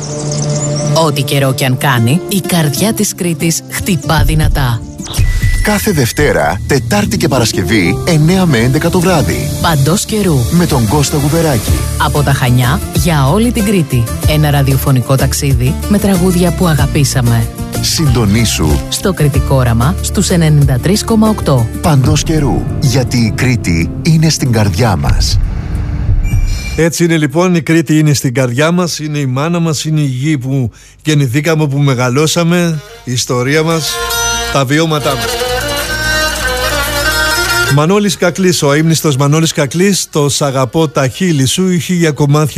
Ό,τι καιρό κι αν κάνει, η καρδιά της Κρήτης χτυπά δυνατά. Κάθε Δευτέρα, Τετάρτη και Παρασκευή, 9 με 11 το βράδυ. Παντός καιρού. Με τον Κώστα Γουβεράκη. Από τα Χανιά για όλη την Κρήτη. Ένα ραδιοφωνικό ταξίδι με τραγούδια που αγαπήσαμε. Συντονίσου στο Κρητικό Όραμα στους 93,8. Παντός καιρού. Γιατί η Κρήτη είναι στην καρδιά μας. Έτσι είναι λοιπόν, η Κρήτη είναι στην καρδιά μας, είναι η μάνα μας, είναι η γη που γεννηθήκαμε, που μεγαλώσαμε, η ιστορία μας, τα βιώματά μας. Μανώλης Κακλής, ο αείμνηστος Μανώλης Κακλής, το «Σ' αγαπώ τα χείλη σου» είχε για κομμάτια